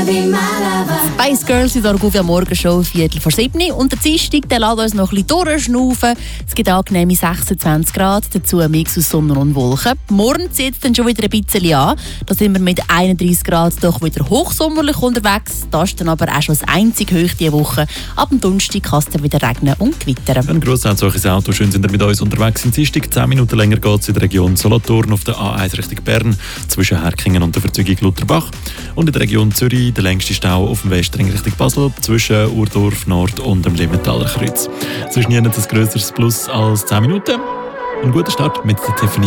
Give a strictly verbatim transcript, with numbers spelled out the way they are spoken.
Spice Girls in der Argovia Morgenshow, Viertel vor sieben. Und der Dienstag, der lässt uns noch ein bisschen durchschnaufen. Es gibt angenehme sechsundzwanzig Grad, dazu ein Mix aus Sonne und Wolken. Morgen zieht es dann schon wieder ein bisschen an. Da sind wir mit einunddreißig Grad doch wieder hochsommerlich unterwegs. Das ist dann aber auch schon das einzige Höchste diese Woche. Ab dem Donnerstag kann es dann wieder regnen und gewittern. Ein grosses solches Auto, schön sind ihr mit uns unterwegs. Im Dienstag zehn Minuten länger geht es in der Region Solothurn auf der A eins Richtung Bern zwischen Herkingen und der Verzeugung Lutherbach. Und in der Region Zürich der längste Stau auf dem Westring Richtung Basel zwischen Urdorf Nord und dem Limentaler Kreuz. Sonst nie ein grösseres Plus als zehn Minuten. Ein guter Start mit der Tiffany.